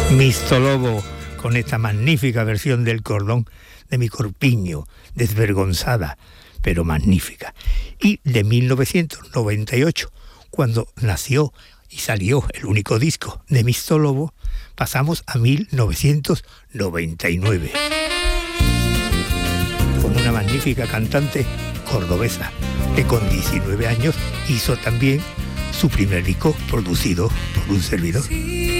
Misto Lobo, con esta magnífica versión del Cordón de mi corpiño, desvergonzada, pero magnífica. Y de 1998, cuando nació y salió el único disco de Misto Lobo, pasamos a 1999. Con una magnífica cantante cordobesa, que con 19 años hizo también su primer disco producido por un servidor.